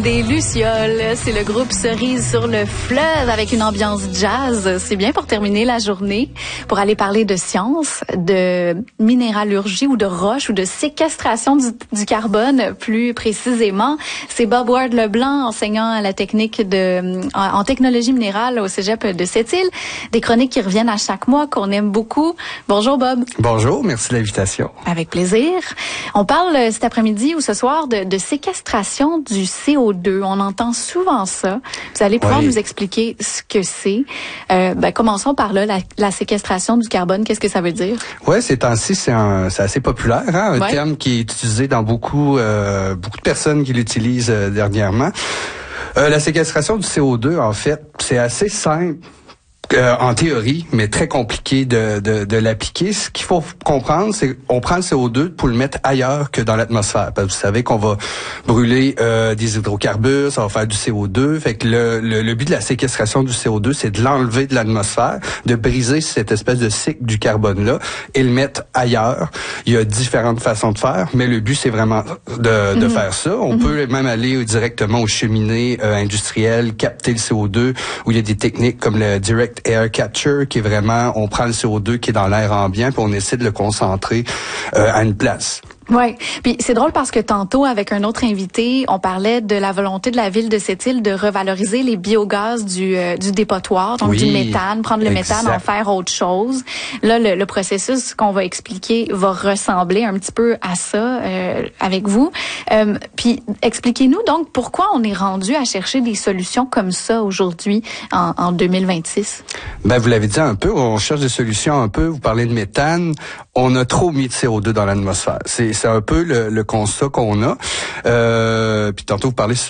des Lucioles. C'est le groupe Cerise sur le fleuve avec une ambiance jazz. C'est bien pour terminer la journée, pour aller parler de science, de minéralurgie ou de roche ou de séquestration du carbone plus précisément. C'est Bob Ward-Leblanc, enseignant à la technique en technologie minérale au Cégep de Sept-Îles. Des chroniques qui reviennent à chaque mois, qu'on aime beaucoup. Bonjour Bob. Bonjour, merci de l'invitation. Avec plaisir. On parle cet après-midi ou ce soir de séquestration du CO2. On entend souvent ça. Vous allez pouvoir nous expliquer ce que c'est. Commençons par là, la séquestration du carbone. Qu'est-ce que ça veut dire? Oui, ces temps-ci, c'est assez populaire, un terme qui est utilisé dans beaucoup de personnes qui l'utilisent dernièrement. La séquestration du CO2, en fait, c'est assez simple. En théorie, mais très compliqué de l'appliquer. Ce qu'il faut comprendre, c'est qu'on prend le CO2 pour le mettre ailleurs que dans l'atmosphère. Parce que vous savez qu'on va brûler des hydrocarbures, ça va faire du CO2. Fait que le but de la séquestration du CO2, c'est de l'enlever de l'atmosphère, de briser cette espèce de cycle du carbone-là et le mettre ailleurs. Il y a différentes façons de faire, mais le but, c'est vraiment de faire ça. On peut même aller directement aux cheminées industrielles, capter le CO2, où il y a des techniques comme le direct air capture, qui est vraiment, on prend le CO2 qui est dans l'air ambiant, puis on essaie de le concentrer à une place. Oui, puis c'est drôle parce que tantôt, avec un autre invité, on parlait de la volonté de la ville de Sept-Îles de revaloriser les biogaz du dépotoir, donc du méthane, prendre le méthane, en faire autre chose. Là, le processus qu'on va expliquer va ressembler un petit peu à ça avec vous. Puis expliquez-nous donc pourquoi on est rendu à chercher des solutions comme ça aujourd'hui, en 2026. Ben, vous l'avez dit un peu, on cherche des solutions un peu. Vous parlez de méthane, on a trop mis de CO2 dans l'atmosphère. C'est un peu le constat qu'on a. Puis tantôt, vous parlez